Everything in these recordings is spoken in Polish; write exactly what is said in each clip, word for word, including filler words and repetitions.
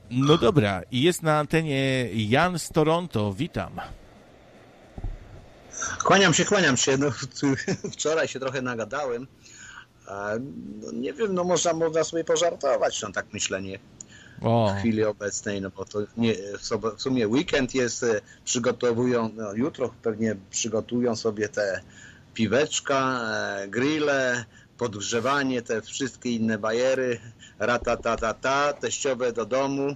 No dobra, i jest na antenie Jan z Toronto, witam. Kłaniam się, kłaniam się. No, wczoraj się trochę nagadałem. No, nie wiem, no można, można sobie pożartować, no tak myślę, nie? O. W chwili obecnej, no bo to nie, w sumie weekend jest, przygotowują, no jutro pewnie przygotują sobie te piweczka, grille, podgrzewanie, te wszystkie inne bajery, ratatatata, teściowe do domu,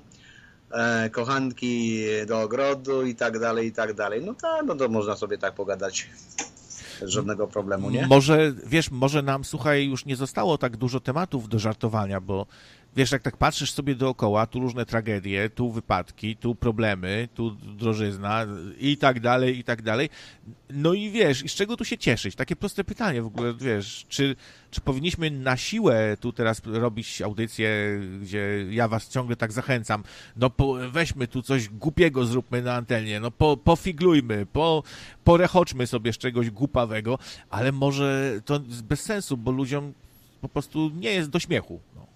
e, kochanki do ogrodu i tak dalej, i tak dalej. No tak, no to można sobie tak pogadać. Żadnego problemu, nie? Może, wiesz, może nam, słuchaj, już nie zostało tak dużo tematów do żartowania, bo wiesz, jak tak patrzysz sobie dookoła, tu różne tragedie, tu wypadki, tu problemy, tu drożyzna i tak dalej, i tak dalej. No i wiesz, i z czego tu się cieszyć? Takie proste pytanie w ogóle, wiesz, czy, czy powinniśmy na siłę tu teraz robić audycję, gdzie ja was ciągle tak zachęcam, no po, weźmy tu coś głupiego zróbmy na antenie, no po, pofiglujmy, po, porechoczmy sobie z czegoś głupawego, ale może to bez sensu, bo ludziom po prostu nie jest do śmiechu. No.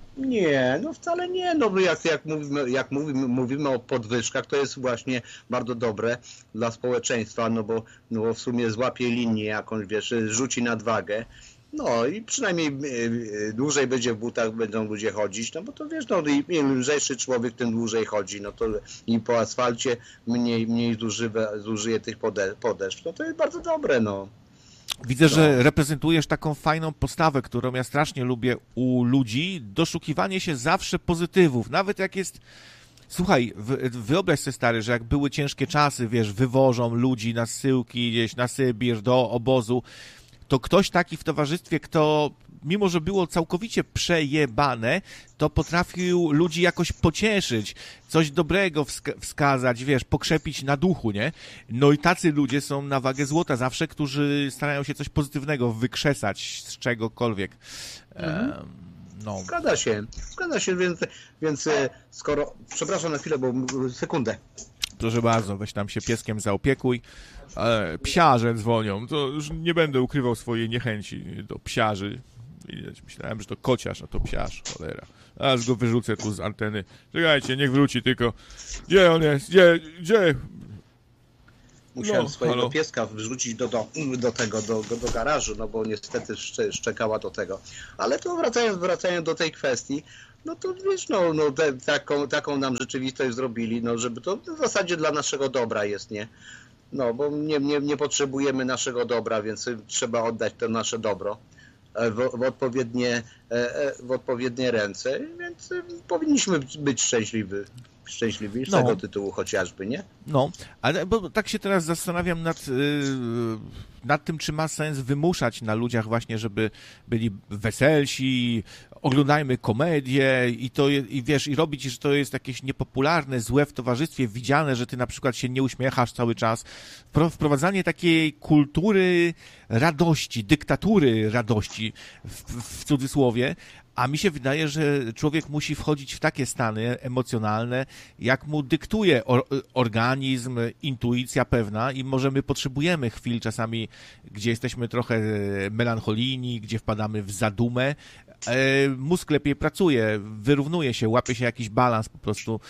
Nie, no wcale nie. No jak, jak, mówimy, jak mówimy, mówimy o podwyżkach, to jest właśnie bardzo dobre dla społeczeństwa, no bo, no bo w sumie złapie linię jakąś, wiesz, rzuci nadwagę. No i przynajmniej dłużej będzie w butach, będą ludzie chodzić, no bo to wiesz, no im lżejszy człowiek, tym dłużej chodzi, no to i po asfalcie mniej, mniej zużywa, zużyje tych pode, podeszw. No to jest bardzo dobre, no. Widzę, no. że reprezentujesz taką fajną postawę, którą ja strasznie lubię u ludzi, doszukiwanie się zawsze pozytywów, nawet jak jest... Słuchaj, wyobraź sobie, stary, że jak były ciężkie czasy, wiesz, wywożą ludzi na zsyłki gdzieś na Sybir, do obozu, to ktoś taki w towarzystwie, kto, mimo że było całkowicie przejebane, to potrafił ludzi jakoś pocieszyć, coś dobrego wska- wskazać, wiesz, pokrzepić na duchu, nie? No i tacy ludzie są na wagę złota zawsze, którzy starają się coś pozytywnego wykrzesać z czegokolwiek. Mhm. Um, no. Zgadza się, zgadza się, więc, więc skoro... Przepraszam na chwilę, bo sekundę. Proszę bardzo, weź tam się pieskiem zaopiekuj. Ale psiarze dzwonią, to już nie będę ukrywał swojej niechęci do psiarzy. Myślałem, że to kociarz, a to psiarz, cholera. Aż go wyrzucę tu z anteny. Czekajcie, niech wróci tylko. Gdzie on jest? Gdzie? Gdzie? Musiałem no, swojego halo. pieska wrzucić do, do, do tego, do, do garażu, no bo niestety szcze, szczekała do tego. Ale to wracając, wracając do tej kwestii, no to wiesz, no, no te, taką, taką nam rzeczywistość zrobili, no żeby to w zasadzie dla naszego dobra jest, nie? No, bo nie, nie, nie potrzebujemy naszego dobra, więc trzeba oddać to nasze dobro w, w, odpowiednie, w odpowiednie ręce, więc powinniśmy być szczęśliwi, szczęśliwi z no. tego tytułu chociażby, nie? No, ale bo tak się teraz zastanawiam nad, yy, nad tym, czy ma sens wymuszać na ludziach właśnie, żeby byli weselsi, oglądajmy komedię i to i wiesz, i robić, że to jest jakieś niepopularne, złe w towarzystwie, widziane, że ty na przykład się nie uśmiechasz cały czas. Wprowadzanie takiej kultury radości, dyktatury radości w, w cudzysłowie, a mi się wydaje, że człowiek musi wchodzić w takie stany emocjonalne, jak mu dyktuje or, organizm, intuicja pewna i może my potrzebujemy chwil czasami, gdzie jesteśmy trochę melancholijni, gdzie wpadamy w zadumę. E, mózg lepiej pracuje, wyrównuje się, łapie się jakiś balans po prostu.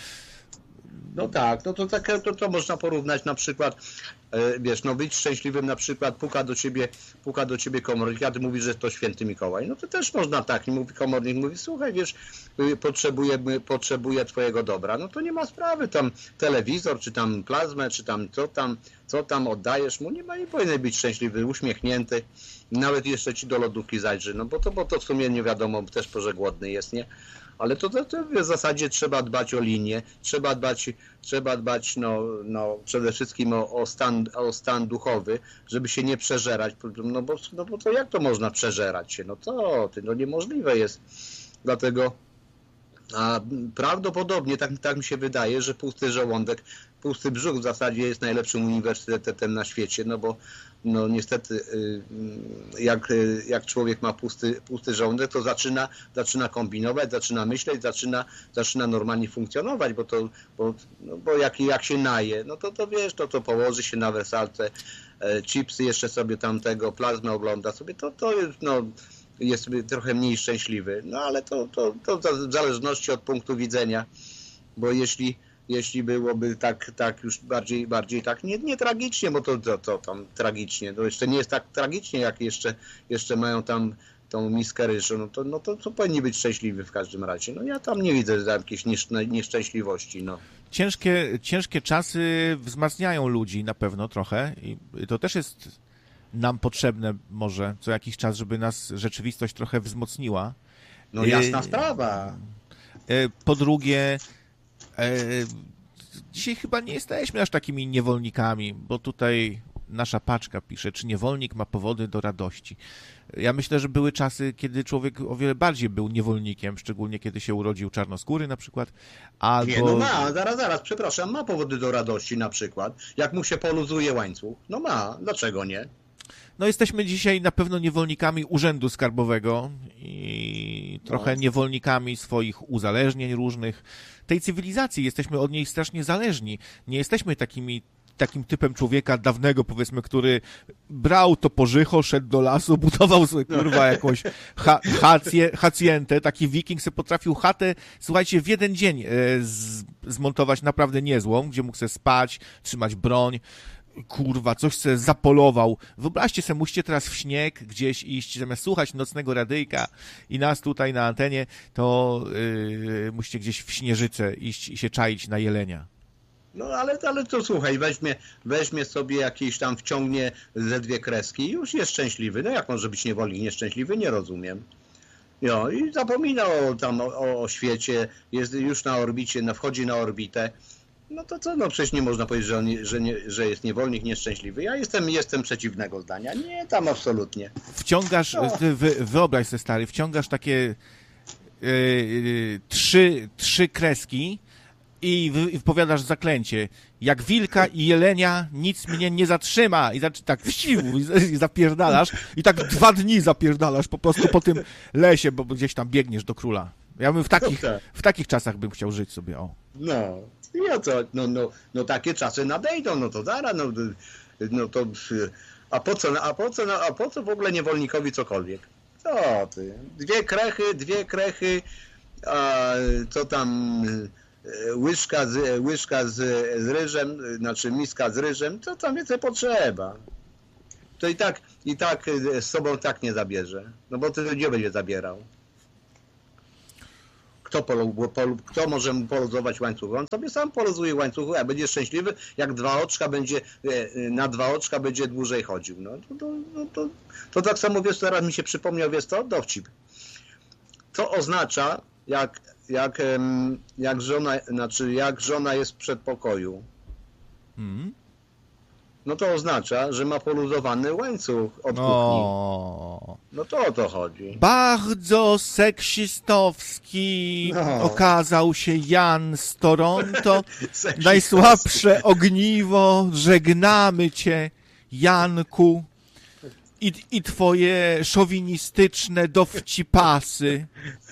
No tak, no to, tak, to, to można porównać na przykład, e, wiesz, no być szczęśliwym na przykład, puka do ciebie, puka do ciebie komornik, a ty mówisz, że to święty Mikołaj. No to też można tak, i mówi komornik, mówi, słuchaj, wiesz, potrzebuję, potrzebuję twojego dobra. No to nie ma sprawy, tam telewizor, czy tam plazmę, czy tam co tam, co tam oddajesz mu, nie ma, nie powinien być szczęśliwy, uśmiechnięty, nawet jeszcze ci do lodówki zajrzy, no bo to, bo to w sumie nie wiadomo, też porze głodny jest, nie? Ale to, to, to w zasadzie trzeba dbać o linię, trzeba dbać, trzeba dbać no, no, przede wszystkim o, o, stan, o stan duchowy, żeby się nie przeżerać, no bo, no bo to jak to można przeżerać się? No to no niemożliwe jest. Dlatego a prawdopodobnie, tak, tak mi się wydaje, że pusty żołądek, pusty brzuch w zasadzie jest najlepszym uniwersytetem na świecie, no bo no niestety jak, jak człowiek ma pusty, pusty żołądek, to zaczyna, zaczyna kombinować, zaczyna myśleć, zaczyna, zaczyna normalnie funkcjonować, bo to, bo, no bo jak, jak się naje, no to, to wiesz, to, to położy się na wersalce, chipsy jeszcze sobie tamtego, plazmę ogląda sobie, to, to jest, no, jest trochę mniej szczęśliwy, no ale to, to, to w zależności od punktu widzenia bo jeśli, jeśli byłoby tak, tak już bardziej, bardziej tak nie, nie tragicznie, bo to, to, to tam tragicznie, to jeszcze nie jest tak tragicznie, jak jeszcze, jeszcze mają tam tą miskę ryżu, no to, no to, to powinni być szczęśliwi w każdym razie. No ja tam nie widzę jakiejś nieszczęśliwości, no. Ciężkie, ciężkie czasy wzmacniają ludzi na pewno trochę i to też jest nam potrzebne może co jakiś czas, żeby nas rzeczywistość trochę wzmocniła. No jasna sprawa. Po drugie, dzisiaj chyba nie jesteśmy aż takimi niewolnikami, bo tutaj nasza paczka pisze, czy niewolnik ma powody do radości. Ja myślę, że były czasy, kiedy człowiek o wiele bardziej był niewolnikiem, szczególnie kiedy się urodził czarnoskóry na przykład. Albo... Nie, no ma, zaraz, zaraz, przepraszam, ma powody do radości na przykład. Jak mu się poluzuje łańcuch, no ma, dlaczego nie? No jesteśmy dzisiaj na pewno niewolnikami Urzędu Skarbowego i trochę no. niewolnikami swoich uzależnień różnych. Tej cywilizacji jesteśmy od niej strasznie zależni. Nie jesteśmy takimi takim typem człowieka dawnego, powiedzmy, który brał to pożycho, szedł do lasu, budował sobie, kurwa, jakąś ha, hację, hacjentę, taki wiking sobie potrafił chatę, słuchajcie, w jeden dzień e, z, zmontować naprawdę niezłą, gdzie mógł sobie spać, trzymać broń, kurwa, coś sobie zapolował. Wyobraźcie sobie, musicie teraz w śnieg gdzieś iść, zamiast słuchać nocnego radyjka i nas tutaj na antenie, to yy, musicie gdzieś w śnieżycę iść i się czaić na jelenia. No ale, ale to słuchaj, weźmie, weźmie sobie jakieś tam, wciągnie ze dwie kreski i już jest szczęśliwy. No jak może być niewolnik nieszczęśliwy? Nie rozumiem. No i zapomina o, tam, o, o świecie, jest już na orbicie, no, wchodzi na orbitę. No to co, no przecież nie można powiedzieć, że, on, że, nie, że jest niewolnik nieszczęśliwy. Ja jestem, jestem przeciwnego zdania. Nie, tam absolutnie. Wciągasz, no. wy, wyobraź sobie, stary, wciągasz takie yy, yy, trzy, trzy kreski i wypowiadasz zaklęcie. Jak wilka i jelenia nic mnie nie zatrzyma. I tak i zapierdalasz. I tak dwa dni zapierdalasz po prostu po tym lesie, bo gdzieś tam biegniesz do króla. Ja bym w takich, w takich czasach bym chciał żyć sobie, o. No, no co, no, no, no takie czasy nadejdą, no to zaraz, no, no to, a po co, a po co, a po co w ogóle niewolnikowi cokolwiek? Co ty? Dwie krechy, dwie krechy, a co tam... Łyżka, z, łyżka z, z ryżem, znaczy miska z ryżem, co tam więcej potrzeba. To i tak, i tak z sobą tak nie zabierze. No bo to nie będzie zabierał. Kto, polu, polu, kto może mu poluzować łańcuch? On sobie sam poluzuje łańcuch, a będzie szczęśliwy, jak dwa oczka będzie, na dwa oczka będzie dłużej chodził. No to, to, to, to, to tak samo, wiesz, teraz mi się przypomniał, wiesz co? Dowcip. Co oznacza, jak Jak, jak żona, znaczy jak żona jest w przedpokoju, hmm? no to oznacza, że ma poluzowany łańcuch od kuchni. O. No to o to chodzi. Bardzo seksistowski no. okazał się Jan z Toronto. Najsłabsze ogniwo, żegnamy cię, Janku. I, i twoje szowinistyczne dowcipasy.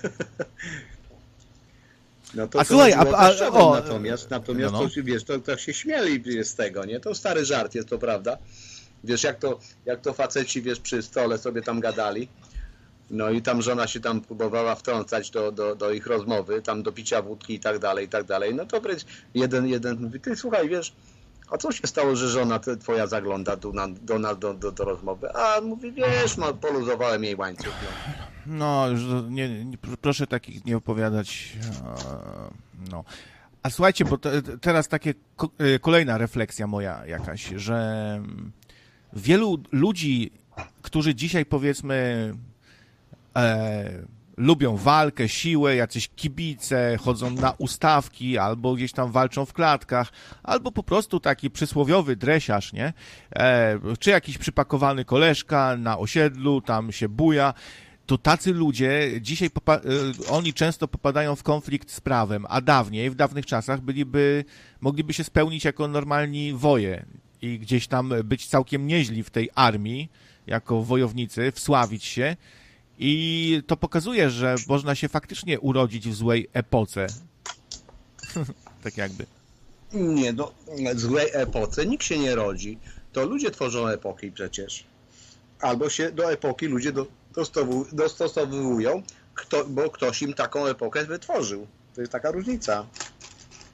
No to, a to słuchaj, a, a, o, natomiast, natomiast no, no. To, wiesz, to, to się śmieli z tego, nie? To stary żart jest, to prawda. Wiesz, jak to, jak to faceci, wiesz, przy stole sobie tam gadali, no i tam żona się tam próbowała wtrącać do, do, do ich rozmowy, tam do picia wódki i tak dalej, i tak dalej. No to jeden, jeden mówi, ty słuchaj, wiesz, a co się stało, że żona twoja zagląda tu na, do nas do, do, do rozmowy? A mówi, wiesz, no poluzowałem jej łańcuch. No. No, już nie, nie, proszę takich nie opowiadać. No. A słuchajcie, bo te, teraz takie kolejna refleksja moja jakaś, że wielu ludzi, którzy dzisiaj powiedzmy e, lubią walkę, siłę, jacyś kibice, chodzą na ustawki, albo gdzieś tam walczą w klatkach, albo po prostu taki przysłowiowy dresiarz, nie? E, czy jakiś przypakowany koleżka na osiedlu, tam się buja. To tacy ludzie dzisiaj, popa- oni często popadają w konflikt z prawem, a dawniej, w dawnych czasach byliby, mogliby się spełnić jako normalni woje i gdzieś tam być całkiem nieźli w tej armii, jako wojownicy, wsławić się i to pokazuje, że można się faktycznie urodzić w złej epoce. Tak jakby. Nie, no w złej epoce nikt się nie rodzi. To ludzie tworzą epoki przecież. Albo się do epoki ludzie do dostosowują, kto, bo ktoś im taką epokę wytworzył. To jest taka różnica.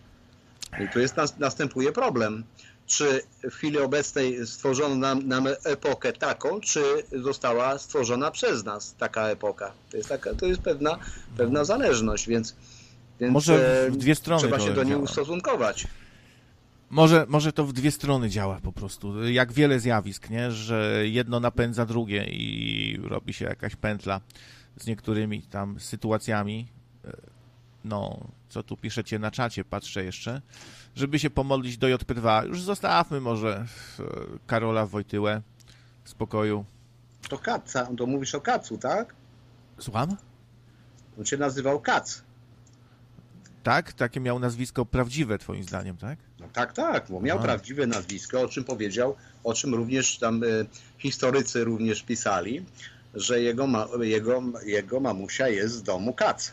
I tu jest, następuje problem. Czy w chwili obecnej stworzono nam, nam epokę taką, czy została stworzona przez nas taka epoka? To jest, taka, to jest pewna, pewna zależność, więc, więc może w dwie strony trzeba się do niej działa. ustosunkować. Może, może to w dwie strony działa po prostu. Jak wiele zjawisk, nie? Że jedno napędza drugie i robi się jakaś pętla z niektórymi tam sytuacjami. No, co tu piszecie na czacie, patrzę jeszcze. Żeby się pomodlić do J P dwa. Już zostawmy może Karola Wojtyłę w spokoju. To Kaca, to mówisz o Kacu, tak? Słucham? On się nazywał Kac. Tak? Takie miał nazwisko prawdziwe, twoim zdaniem, tak? No tak, tak, bo miał Aha. prawdziwe nazwisko, o czym powiedział, o czym również tam e, historycy również pisali, że jego, ma, jego, jego mamusia jest z domu Kac.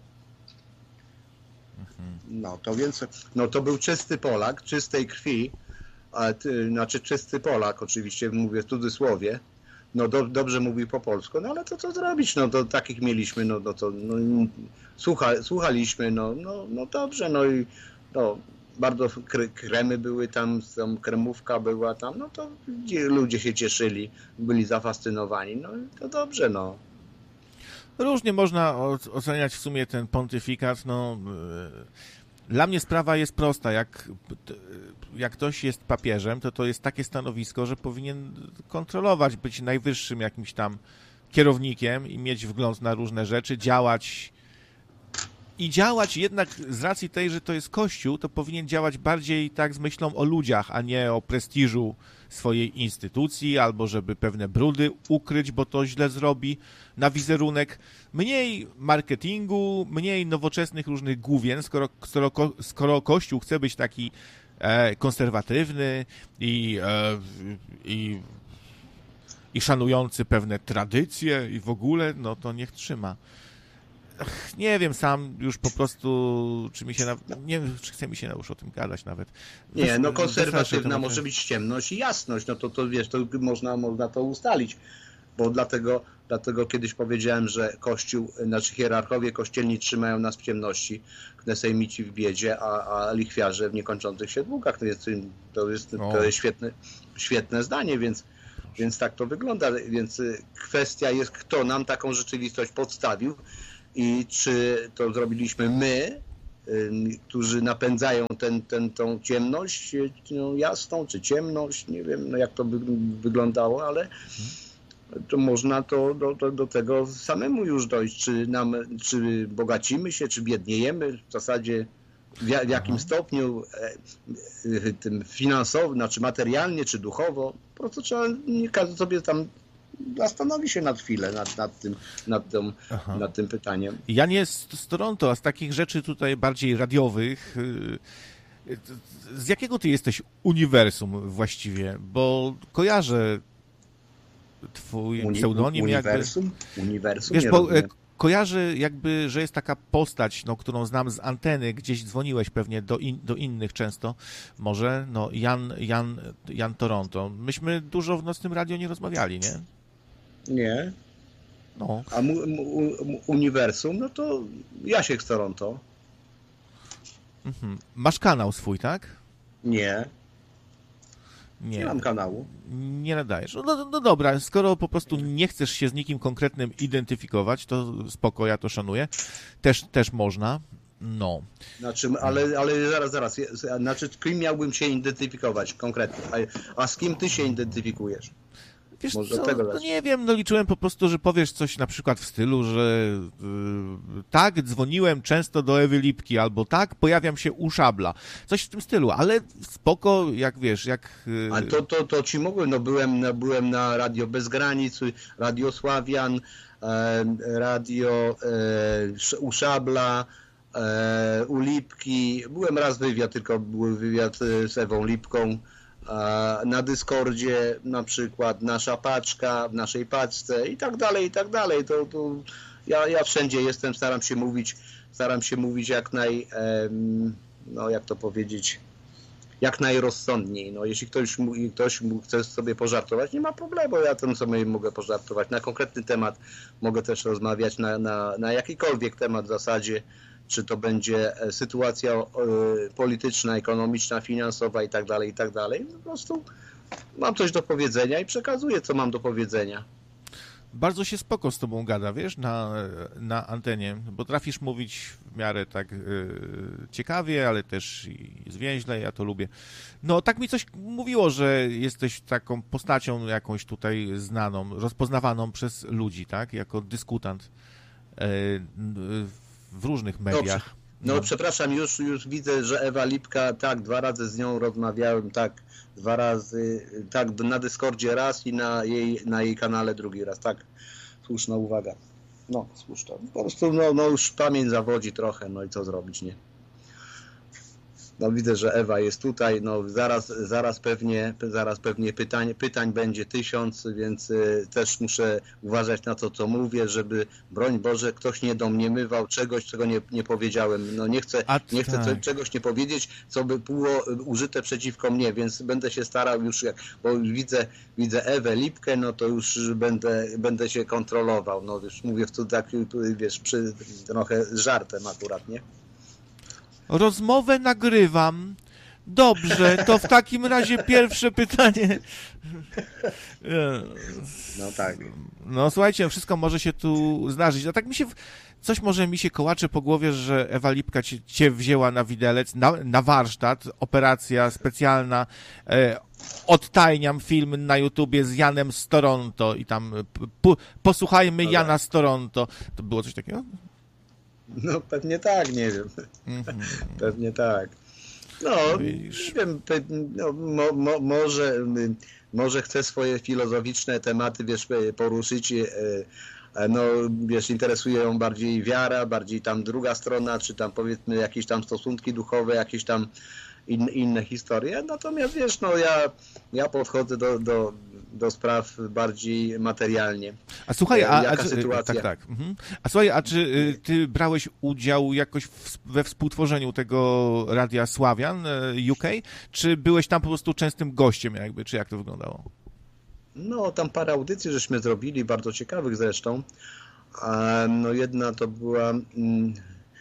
No to więc, no to był czysty Polak, czystej krwi, a, ty, znaczy czysty Polak, oczywiście mówię w cudzysłowie, no do, dobrze mówi po polsku, no ale to co zrobić, no to takich mieliśmy, no, no to no, słucha, słuchaliśmy, no, no, no dobrze, no i no, bardzo kremy były tam, tam kremówka była tam, no to ludzie się cieszyli, byli zafascynowani, no i to dobrze, no. Różnie można oceniać w sumie ten pontyfikat, no... Dla mnie sprawa jest prosta. Jak, jak ktoś jest papieżem, to to jest takie stanowisko, że powinien kontrolować, być najwyższym jakimś tam kierownikiem i mieć wgląd na różne rzeczy, działać i działać jednak z racji tej, że to jest Kościół, to powinien działać bardziej tak z myślą o ludziach, a nie o prestiżu swojej instytucji, albo żeby pewne brudy ukryć, bo to źle zrobi na wizerunek. Mniej marketingu, mniej nowoczesnych różnych główien, skoro, skoro, skoro Kościół chce być taki e, konserwatywny i, e, i, i szanujący pewne tradycje i w ogóle, no to niech trzyma. Ach, nie wiem sam już po prostu, czy mi się, na, nie wiem, czy chce mi się już o tym gadać nawet. Nie, no konserwatywna może być ciemność i jasność, no to, to wiesz, to można, można to ustalić, bo dlatego, dlatego kiedyś powiedziałem, że Kościół, znaczy hierarchowie kościelni trzymają nas w ciemności, knesejmici w biedzie, a, a lichwiarze w niekończących się długach. To jest, to jest, to jest świetne, świetne zdanie, więc, więc tak to wygląda. Więc kwestia jest, kto nam taką rzeczywistość podstawił i czy to zrobiliśmy my, którzy napędzają ten, ten, tą ciemność no, jasną, czy ciemność, nie wiem no, jak to by wyglądało, ale to można to do, do, do tego samemu już dojść, czy, nam, czy bogacimy się, czy biedniejemy, w zasadzie w, w jakim Aha. stopniu e, tym finansowo, znaczy materialnie, czy duchowo, po prostu trzeba, nie każdy sobie tam zastanowi się na chwilę nad, nad, tym, nad, tą, nad tym pytaniem. Ja nie z, z Toronto, a z takich rzeczy tutaj bardziej radiowych. Z jakiego ty jesteś uniwersum właściwie? Bo kojarzę twój Uni, pseudonim uniwersum? jakby... Uniwersum? Wiesz, nie bo rozumiem. Kojarzę jakby, że jest taka postać, no, którą znam z anteny, gdzieś dzwoniłeś pewnie do, in, do innych często, może, no Jan, Jan, Jan Toronto. Myśmy dużo w Nocnym Radio nie rozmawiali, nie? Nie. No. A mu, mu, uniwersum, no to Jasiek z Toronto. Mhm. Masz kanał swój, tak? Nie. Nie. Nie mam kanału. Nie nadajesz. No, no, no dobra, skoro po prostu nie chcesz się z nikim konkretnym identyfikować, to spoko, ja to szanuję. Też, też można. No. Znaczy, ale, ale zaraz, zaraz. Znaczy, kim miałbym się identyfikować konkretnie? A, a z kim ty się identyfikujesz? Wiesz Może co, tego no nie wiem, no liczyłem po prostu, że powiesz coś na przykład w stylu, że yy, tak, dzwoniłem często do Ewy Lipki, albo tak, pojawiam się u Szabla. Coś w tym stylu, ale spoko, jak wiesz, jak... Yy... Ale to, to, to ci mogłem, no byłem, no, byłem na Radio Bez Granic, Radio Sławian, e, Radio e, u Szabla, e, u Lipki. Byłem raz wywiad, tylko był wywiad z Ewą Lipką. Na Dyskordzie na przykład, nasza paczka, w naszej paczce i tak dalej, i tak dalej. To, to ja, ja wszędzie jestem, staram się mówić, staram się mówić jak naj, no jak to powiedzieć, jak najrozsądniej. No, jeśli ktoś, ktoś chce sobie pożartować, nie ma problemu, ja tym sobie mogę pożartować. Na konkretny temat mogę też rozmawiać, na, na, na jakikolwiek temat w zasadzie. czy to będzie sytuacja polityczna, ekonomiczna, finansowa i tak dalej, i tak dalej. Po prostu mam coś do powiedzenia i przekazuję, co mam do powiedzenia. Bardzo się spoko z tobą gada, wiesz, na, na antenie, bo trafisz mówić w miarę tak yy, ciekawie, ale też i zwięźle, ja to lubię. No, tak mi coś mówiło, że jesteś taką postacią jakąś tutaj znaną, rozpoznawaną przez ludzi, tak, jako dyskutant yy, w różnych mediach. No, no przepraszam, już, już widzę, że Ewa Lipka, tak, dwa razy z nią rozmawiałem, tak, dwa razy, tak, na Discordzie raz i na jej, na jej kanale drugi raz, tak, słuszna uwaga. No, słuszna, po prostu, no, no już pamięć zawodzi trochę, no i co zrobić, nie? No widzę, że Ewa jest tutaj, no zaraz, zaraz pewnie, zaraz pewnie pytań, pytań będzie tysiąc, więc y, też muszę uważać na to, co mówię, żeby, broń Boże, ktoś nie domniemywał czegoś, czego nie, nie powiedziałem. No nie chcę, A, nie chcę tak. co, czegoś nie powiedzieć, co by było użyte przeciwko mnie, więc będę się starał już, jak, bo już widzę, widzę Ewę Lipkę, no to już będę, będę się kontrolował. No już mówię w tak, wiesz, przy, trochę żartem akurat, nie? Rozmowę nagrywam. Dobrze, to w takim razie pierwsze pytanie. No tak. No słuchajcie, wszystko może się tu zdarzyć. A tak mi się, coś może mi się kołacze po głowie, że Ewa Lipka cię, cię wzięła na widelec, na, na warsztat, operacja specjalna. E, odtajniam film na YouTubie z Janem z Toronto i tam po, posłuchajmy no Jana tak. z Toronto. To było coś takiego? No pewnie tak, nie wiem. Mm-hmm. Pewnie tak. No, Widzisz. nie wiem, no, mo, mo, może, może chcę swoje filozoficzne tematy, wiesz, poruszyć. No, wiesz, interesuje ją bardziej wiara, bardziej tam druga strona, czy tam powiedzmy jakieś tam stosunki duchowe, jakieś tam in, inne historie. Natomiast wiesz, no ja, ja podchodzę do, do, do spraw bardziej materialnie. A słuchaj, a, Jaka a czy, sytuacja? tak, tak. Mhm. A słuchaj, a czy ty brałeś udział jakoś w, we współtworzeniu tego Radia Sławian U K, czy byłeś tam po prostu częstym gościem jakby, czy jak to wyglądało? No, tam parę audycji żeśmy zrobili, bardzo ciekawych zresztą. No jedna to była... Mm,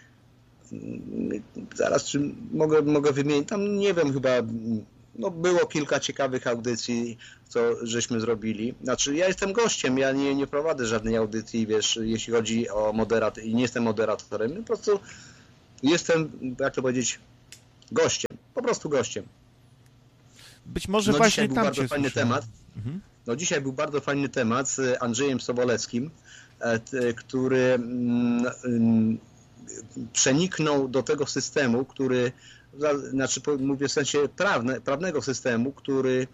zaraz, czy mogę, mogę wymienić, tam nie wiem, chyba no było kilka ciekawych audycji, co żeśmy zrobili. Znaczy ja jestem gościem, ja nie, nie prowadzę żadnej audycji, wiesz, jeśli chodzi o moderator, i nie jestem moderatorem, po prostu jestem, jak to powiedzieć, gościem, po prostu gościem. Być może no, właśnie był tam bardzo cię fajny słyszałem. temat. Mhm. No dzisiaj był bardzo fajny temat z Andrzejem Sobolewskim, który przeniknął do tego systemu, który, znaczy mówię w sensie prawne, prawnego systemu, który,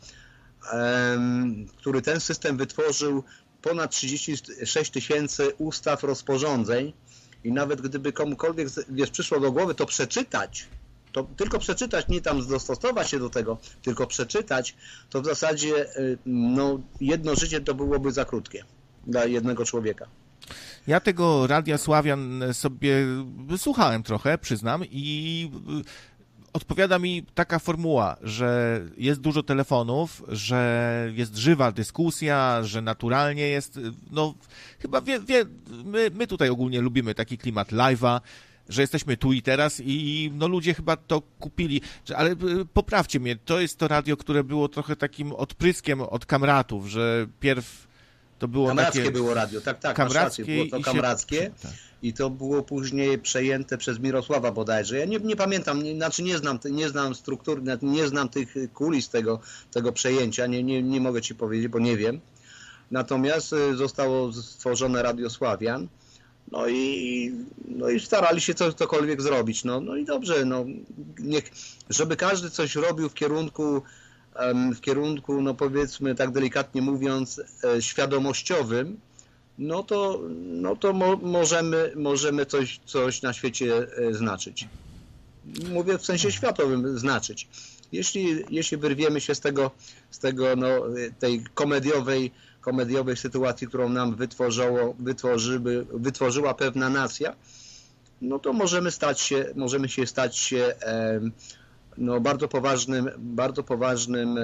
um, który ten system wytworzył ponad trzydzieści sześć tysięcy ustaw, rozporządzeń i nawet gdyby komukolwiek, wiesz, przyszło do głowy to przeczytać, to tylko przeczytać, nie tam dostosować się do tego, tylko przeczytać, to w zasadzie no, jedno życie to byłoby za krótkie dla jednego człowieka. Ja tego Radia Sławian sobie słuchałem trochę, przyznam, i odpowiada mi taka formuła, że jest dużo telefonów, że jest żywa dyskusja, że naturalnie jest, no chyba wie, wie, my, my tutaj ogólnie lubimy taki klimat live'a, że jesteśmy tu i teraz i no ludzie chyba to kupili, ale poprawcie mnie, to jest to radio, które było trochę takim odpryskiem od kamratów, że pierw to było kamrackie takie... było radio, tak, tak, kamrackie było to i kamrackie się... tak. I to było później przejęte przez Mirosława bodajże. Ja nie, nie pamiętam, nie, znaczy nie znam, nie znam struktur, nie znam tych kulis tego, tego przejęcia, nie, nie, nie mogę ci powiedzieć, bo nie wiem. Natomiast zostało stworzone Radio Sławian, no i, no i starali się coś, cokolwiek zrobić. No, no i dobrze, no, niech, żeby każdy coś robił w kierunku w kierunku, no powiedzmy tak delikatnie mówiąc, świadomościowym, no to, no to mo, możemy, możemy coś, coś na świecie znaczyć. Mówię w sensie światowym znaczyć. Jeśli, jeśli wyrwiemy się z tego, z tego no, tej komediowej, komediowej sytuacji, którą nam wytworzyło, wytworzyły, wytworzyła pewna nacja, no to możemy stać się, możemy się stać się no, bardzo poważnym, bardzo poważnym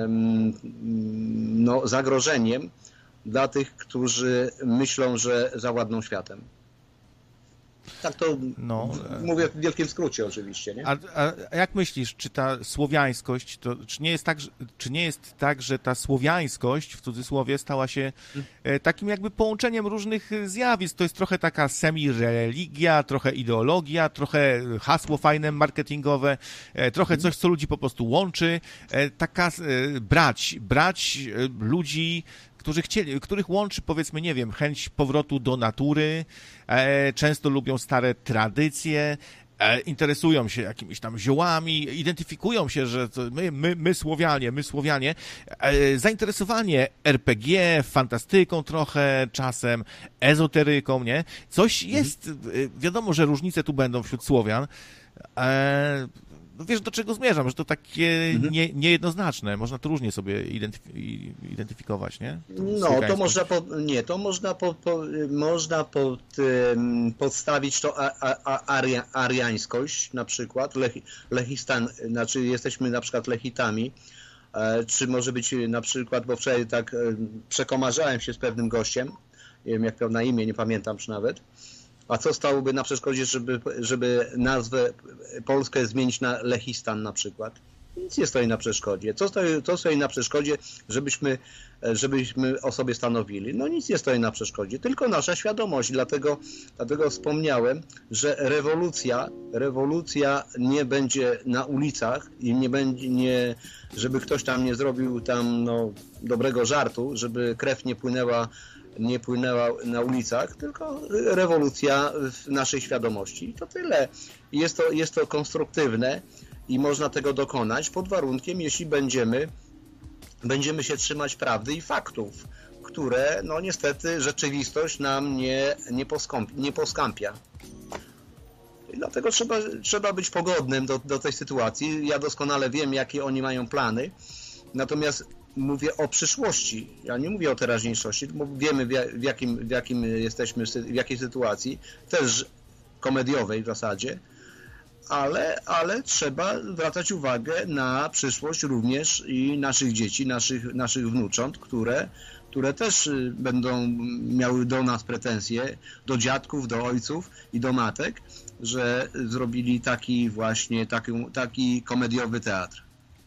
no, zagrożeniem dla tych, którzy myślą, że zawładną światem. Tak to No, mówię w wielkim skrócie oczywiście, nie? A, a, a jak myślisz, czy ta słowiańskość, to, czy, nie jest tak, że, czy nie jest tak, że ta słowiańskość, w cudzysłowie, stała się e, takim jakby połączeniem różnych zjawisk? To jest trochę taka semi-religia, trochę ideologia, trochę hasło fajne, marketingowe, e, trochę coś, co ludzi po prostu łączy. E, taka e, brać, brać e, ludzi, którzy chcieli, których łączy, powiedzmy, nie wiem, chęć powrotu do natury, e, często lubią stare tradycje, e, interesują się jakimiś tam ziołami, identyfikują się, że to my, my, my Słowianie, my Słowianie, e, zainteresowanie er pe gie, fantastyką trochę, czasem ezoteryką, nie? Coś jest, e, wiadomo, że różnice tu będą wśród Słowian, e, no wiesz, do czego zmierzam, że to takie mhm. nie, niejednoznaczne, można to różnie sobie identyf- identyfikować, nie? To no, to można, po, nie, to można, po, po, można pod, um, podstawić to a, a, a, aria, ariańskość, na przykład, Lech, Lechistan, znaczy jesteśmy na przykład Lechitami, e, czy może być na przykład, bo wczoraj tak e, przekomarzałem się z pewnym gościem, nie wiem jak miał na imię, nie pamiętam już nawet. A co stałoby na przeszkodzie, żeby, żeby nazwę Polskę zmienić na Lechistan na przykład? Nic nie stoi na przeszkodzie. Co stoi, co stoi na przeszkodzie, żebyśmy, żebyśmy o sobie stanowili? No nic nie stoi na przeszkodzie, tylko nasza świadomość. Dlatego, dlatego wspomniałem, że rewolucja, rewolucja nie będzie na ulicach i nie będzie, nie, żeby ktoś tam nie zrobił tam no, dobrego żartu, żeby krew nie płynęła nie płynęła na ulicach, tylko rewolucja w naszej świadomości. I to tyle. Jest to, jest to konstruktywne i można tego dokonać pod warunkiem, jeśli będziemy, będziemy się trzymać prawdy i faktów, które no niestety rzeczywistość nam nie, nie, poskąp, nie poskampia. I dlatego trzeba, trzeba być pogodnym do, do tej sytuacji. Ja doskonale wiem, jakie oni mają plany, natomiast mówię o przyszłości, ja nie mówię o teraźniejszości, bo wiemy w jakim, w jakim jesteśmy, w jakiej sytuacji, też komediowej w zasadzie, ale, ale trzeba zwracać uwagę na przyszłość również i naszych dzieci, naszych, naszych wnucząt, które, które też będą miały do nas pretensje, do dziadków, do ojców i do matek, że zrobili taki właśnie, taki, taki komediowy teatr.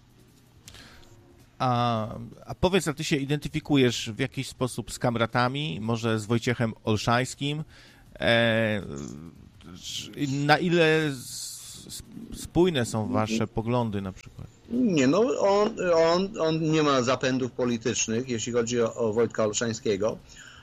A, a powiedz, a ty się identyfikujesz w jakiś sposób z kamratami, może z Wojciechem Olszańskim? E, na ile spójne są wasze poglądy na przykład? Nie, no on, on, on nie ma zapędów politycznych, jeśli chodzi o, o Wojtka Olszańskiego.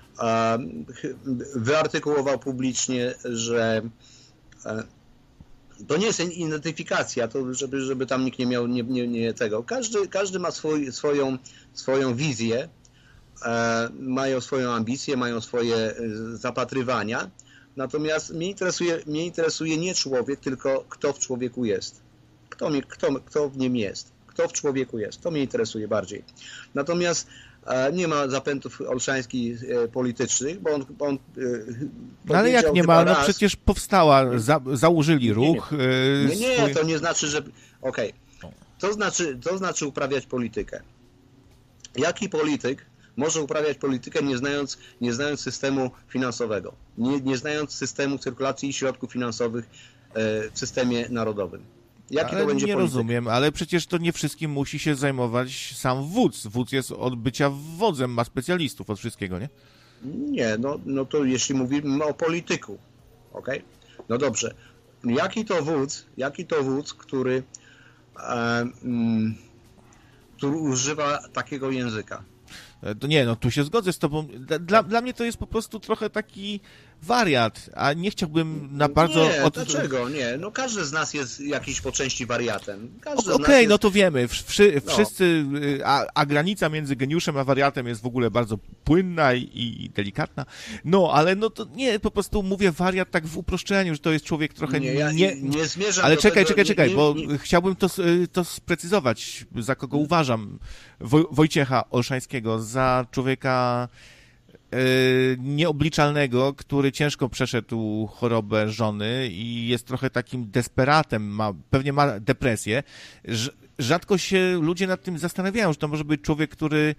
Wyartykułował publicznie, że to nie jest identyfikacja, to żeby, żeby tam nikt nie miał nie, nie, nie tego. Każdy, każdy ma swój, swoją, swoją wizję, e, mają swoją ambicję, mają swoje zapatrywania. Natomiast mnie interesuje, mnie interesuje nie człowiek, tylko kto w człowieku jest. Kto, mnie, kto, kto w nim jest. Kto w człowieku jest. To mnie interesuje bardziej. Natomiast e, nie ma zapętów olszańskich e, politycznych, bo on, on e, no ale jak nie ma? No raz, przecież powstała, za, założyli ruch. Nie, nie, nie, nie to nie znaczy, że... Okej, okay. to, znaczy, to znaczy uprawiać politykę. Jaki polityk może uprawiać politykę, nie znając, nie znając systemu finansowego, nie, nie znając systemu cyrkulacji środków finansowych e, w systemie narodowym? Jaki ale to będzie nie polityk? rozumiem, ale przecież to nie wszystkim musi się zajmować sam wódz. Wódz jest od bycia wodzem, ma specjalistów od wszystkiego, nie? Nie, no, no to jeśli mówimy o polityku, okej? Okay? No dobrze. Jaki to wódz, jaki to wódz, który, e, mm, który używa takiego języka? To nie, no tu się zgodzę z tobą. Dla, dla mnie to jest po prostu trochę taki wariat, a nie chciałbym na bardzo... Nie, od... dlaczego? Nie, no każdy z nas jest jakiś po części wariatem. Okej, okay, jest... no to wiemy. Wszy, no. Wszyscy, a, a granica między geniuszem a wariatem jest w ogóle bardzo płynna i, i delikatna. No, ale no to nie, po prostu mówię wariat tak w uproszczeniu, że to jest człowiek trochę... Nie, ja nie, nie zmierzam ale do czekaj, tego, czekaj, czekaj, nie, bo nie, nie. chciałbym to, to sprecyzować, za kogo hmm. uważam Woj, Wojciecha Olszańskiego, za człowieka nieobliczalnego, który ciężko przeszedł chorobę żony i jest trochę takim desperatem, ma, pewnie ma depresję. Rzadko się ludzie nad tym zastanawiają, że to może być człowiek, który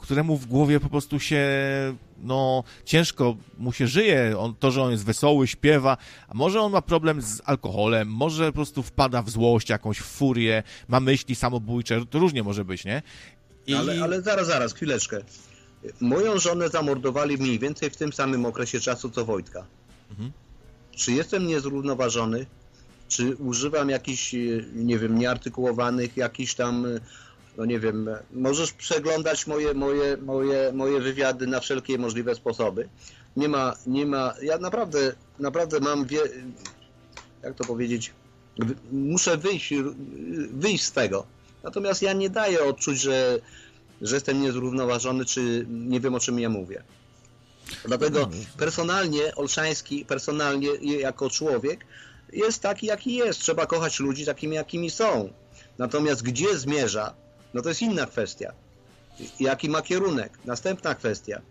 któremu w głowie po prostu się, no, ciężko mu się żyje, on, to, że on jest wesoły, śpiewa, a może on ma problem z alkoholem, może po prostu wpada w złość, jakąś furię, ma myśli samobójcze, to różnie może być, nie? I... Ale, ale zaraz, zaraz, chwileczkę. Moją żonę zamordowali mniej więcej w tym samym okresie czasu, co Wojtka. Mhm. Czy jestem niezrównoważony? Czy używam jakichś, nie wiem, nieartykułowanych, jakichś tam, no nie wiem, możesz przeglądać moje, moje, moje, moje wywiady na wszelkie możliwe sposoby. Nie ma, nie ma, ja naprawdę, naprawdę mam, wie, jak to powiedzieć, muszę wyjść, wyjść z tego. Natomiast ja nie daję odczuć, że, że jestem niezrównoważony, czy nie wiem, o czym ja mówię. Dlatego personalnie Olszański, personalnie jako człowiek jest taki, jaki jest. Trzeba kochać ludzi takimi, jakimi są. Natomiast gdzie zmierza, no to jest inna kwestia. Jaki ma kierunek? Następna kwestia.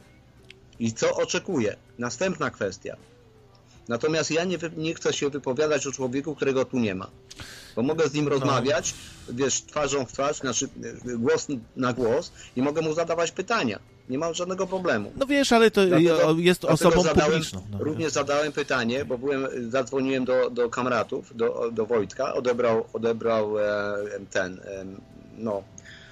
I co oczekuje? Następna kwestia. Natomiast ja nie, nie chcę się wypowiadać o człowieku, którego tu nie ma. Bo mogę z nim rozmawiać, wiesz, twarzą w twarz, znaczy głos na głos i mogę mu zadawać pytania. Nie mam żadnego problemu. No wiesz, ale to dlatego, jest osobą zadałem, publiczną. No, również nie. zadałem pytanie, bo byłem, zadzwoniłem do, do kamratów, do, do Wojtka, odebrał, odebrał e, ten, e, no...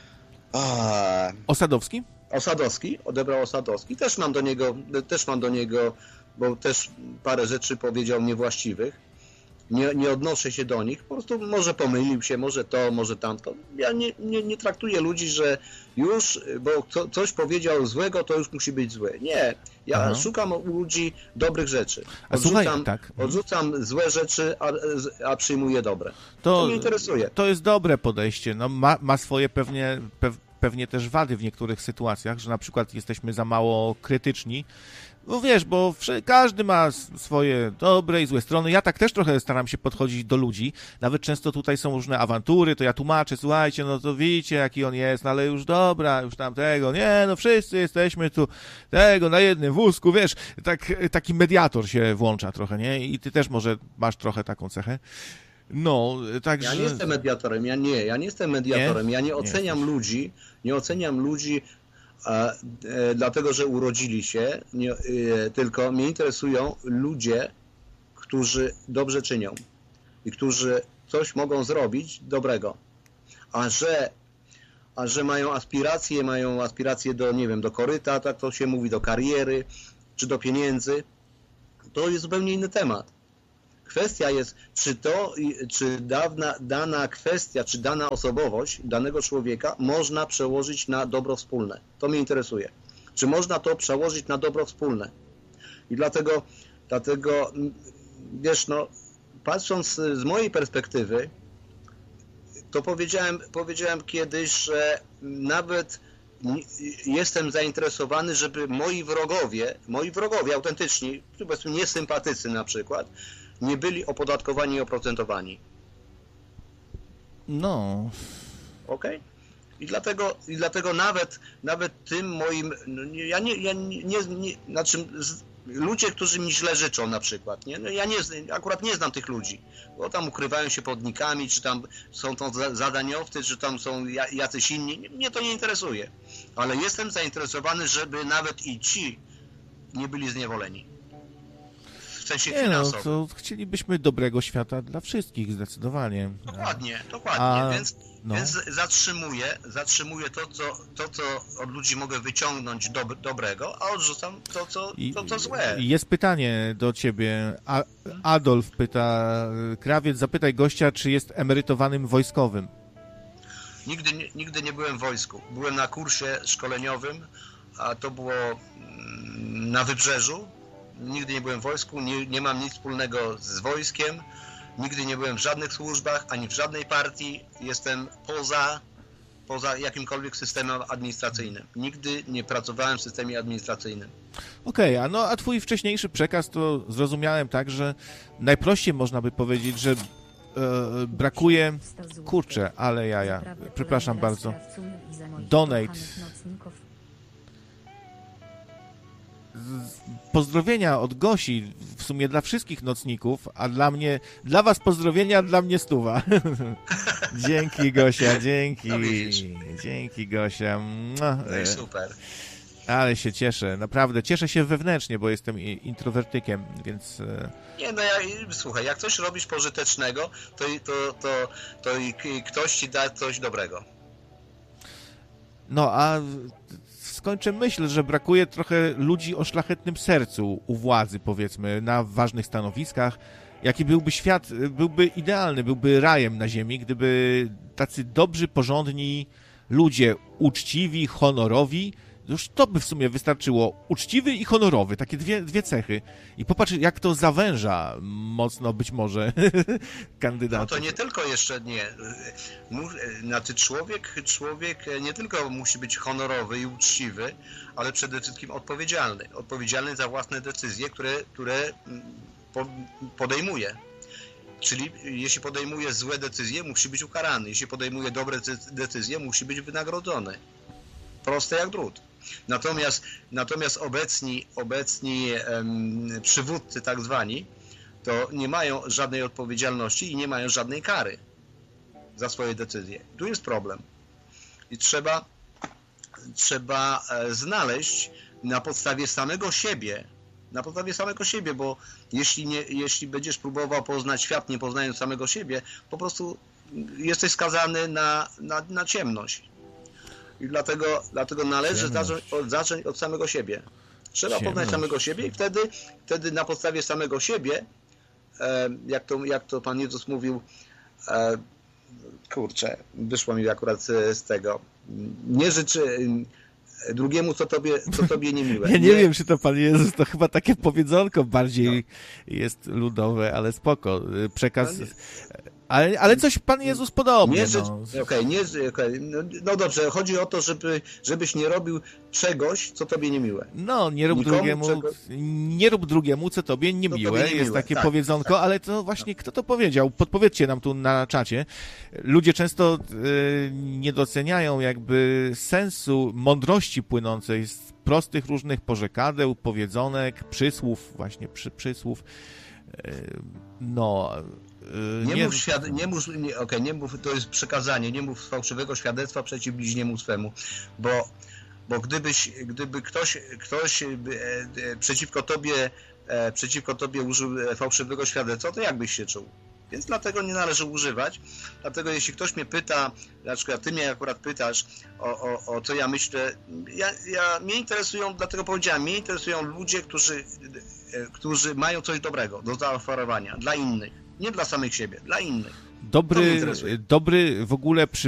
A... Osadowski? Osadowski, odebrał Osadowski. Też mam do niego, też mam do niego, bo też parę rzeczy powiedział niewłaściwych. Nie, nie odnoszę się do nich, po prostu może pomylił się, może to, może tamto. Ja nie, nie, nie traktuję ludzi, że już, bo co, coś powiedział złego, to już musi być złe. Nie, ja Aha. szukam u ludzi dobrych rzeczy. Odrzucam, a słuchaj, tak. odrzucam złe rzeczy, a, a przyjmuję dobre. To, to mnie interesuje. To jest dobre podejście. No, ma, ma swoje pewnie, pew, pewnie też wady w niektórych sytuacjach, że na przykład jesteśmy za mało krytyczni. No wiesz, bo każdy ma swoje dobre i złe strony. Ja tak też trochę staram się podchodzić do ludzi. Nawet często tutaj są różne awantury, to ja tłumaczę, słuchajcie, no to widzicie, jaki on jest, no ale już dobra, już tamtego. Nie, no wszyscy jesteśmy tu tego na jednym wózku, wiesz. Tak, taki mediator się włącza trochę, nie? I ty też może masz trochę taką cechę. No, także... Ja nie jestem mediatorem, ja nie, ja nie jestem mediatorem. Nie? Ja nie oceniam nie ludzi, nie oceniam ludzi A, e, dlatego, że urodzili się, nie, e, tylko mnie interesują ludzie, którzy dobrze czynią i którzy coś mogą zrobić dobrego, a że, a że mają aspiracje, mają aspiracje do, nie wiem, do koryta, tak to się mówi, do kariery, czy do pieniędzy, to jest zupełnie inny temat. Kwestia jest, czy to, czy dawna, dana kwestia, czy dana osobowość danego człowieka można przełożyć na dobro wspólne. To mnie interesuje. Czy można to przełożyć na dobro wspólne? I dlatego, dlatego wiesz, no, patrząc z mojej perspektywy, to powiedziałem, powiedziałem kiedyś, że nawet jestem zainteresowany, żeby moi wrogowie, moi wrogowie autentyczni, powiedzmy niesympatycy na przykład, nie byli opodatkowani i oprocentowani. No. Okej? Okay? I dlatego, i dlatego nawet, nawet tym moim, no, ja nie, ja nie, nie, nie znaczy z, ludzie, którzy mi źle życzą na przykład, nie? No, ja nie, akurat nie znam tych ludzi, bo tam ukrywają się pod nikami, czy tam są to zadaniowcy, czy tam są jacyś inni, mnie to nie interesuje. Ale jestem zainteresowany, żeby nawet i ci nie byli zniewoleni. W sensie nie no, to chcielibyśmy dobrego świata dla wszystkich, zdecydowanie. Dokładnie, dokładnie, A, więc, no. więc zatrzymuję, zatrzymuję to, co, to, co od ludzi mogę wyciągnąć do, dobrego, a odrzucam to, co, to, co złe. Jest pytanie do ciebie. A, Adolf pyta, Krawiec, zapytaj gościa, czy jest emerytowanym wojskowym. Nigdy, nigdy nie byłem w wojsku. Byłem na kursie szkoleniowym, a to było na Wybrzeżu. Nigdy nie byłem w wojsku, nie, nie mam nic wspólnego z wojskiem, nigdy nie byłem w żadnych służbach, ani w żadnej partii, jestem poza, poza jakimkolwiek systemem administracyjnym. Nigdy nie pracowałem w systemie administracyjnym. Okej, okay, a, no, a twój wcześniejszy przekaz to zrozumiałem tak, że najprościej można by powiedzieć, że e, brakuje, kurczę, ale jaja, przepraszam bardzo, donate. pozdrowienia od Gosi, w sumie dla wszystkich nocników, a dla mnie, dla was pozdrowienia, a dla mnie stuwa. Dzięki, Gosia, dzięki. No Dzięki, Gosia. No, no i super. Ale się cieszę, naprawdę. Cieszę się wewnętrznie, bo jestem introwertykiem, więc... Nie, no ja, słuchaj, jak coś robisz pożytecznego, to, to, to, to i ktoś ci da coś dobrego. No, a skończę myśl, że brakuje trochę ludzi o szlachetnym sercu u władzy, powiedzmy, na ważnych stanowiskach. Jaki byłby świat, byłby idealny, byłby rajem na ziemi, gdyby tacy dobrzy, porządni ludzie, uczciwi, honorowi, już to by w sumie wystarczyło. Uczciwy i honorowy, takie dwie, dwie cechy. I popatrz, jak to zawęża mocno być może kandydatów. No to nie tylko jeszcze, nie. Znaczy człowiek, człowiek nie tylko musi być honorowy i uczciwy, ale przede wszystkim odpowiedzialny. Odpowiedzialny za własne decyzje, które, które podejmuje. Czyli jeśli podejmuje złe decyzje, musi być ukarany. Jeśli podejmuje dobre decyzje, musi być wynagrodzony. Proste jak drut. Natomiast, natomiast obecni, obecni em, przywódcy tak zwani, to nie mają żadnej odpowiedzialności i nie mają żadnej kary za swoje decyzje. Tu jest problem. I trzeba, trzeba znaleźć na podstawie samego siebie, na podstawie samego siebie, bo jeśli, nie, jeśli będziesz próbował poznać świat, nie poznając samego siebie, po prostu jesteś skazany na, na, na ciemność. I dlatego, dlatego należy zacząć od, zacząć od samego siebie. Trzeba Ciemność. poznać samego siebie i wtedy, wtedy na podstawie samego siebie, e, jak, to, jak to Pan Jezus mówił, e, kurczę, wyszło mi akurat z tego, nie życzy drugiemu, co tobie, co tobie niemiłe. Ja nie, nie wiem, czy to Pan Jezus, to chyba takie powiedzonko bardziej no. jest ludowe, ale spoko. Przekaz... No Ale, ale coś Pan Jezus podobnie. Nie, no. Okej, okay, okay. no, no dobrze, chodzi o to, żeby, żebyś nie robił czegoś, co tobie niemiłe. No, nie rób Nikomu drugiemu, czego... nie rób drugiemu, co tobie niemiłe. Tobie niemiłe. Jest takie tak, powiedzonko, tak. Ale to właśnie kto to powiedział? Podpowiedzcie nam tu na czacie. Ludzie często y, nie doceniają jakby sensu mądrości płynącej z prostych różnych porzekadeł, powiedzonek, przysłów, właśnie przy, przysłów. Y, no... Nie, nie mów, świad... nie mów, nie, okay, nie mów, to jest przekazanie, nie mów fałszywego świadectwa przeciw bliźniemu swemu, bo, bo gdybyś, gdyby ktoś, ktoś e, e, przeciwko tobie, e, przeciwko tobie użył fałszywego świadectwa, to jak byś się czuł? Więc dlatego nie należy używać. Dlatego jeśli ktoś mnie pyta, na przykład ty mnie akurat pytasz o, o, o co ja myślę, ja, ja, mnie interesują, dlatego powiedziałem, mnie interesują ludzie, którzy, którzy mają coś dobrego do zaoferowania dla innych. Nie dla samych siebie, dla innych. Dobry, dobry w ogóle przywódca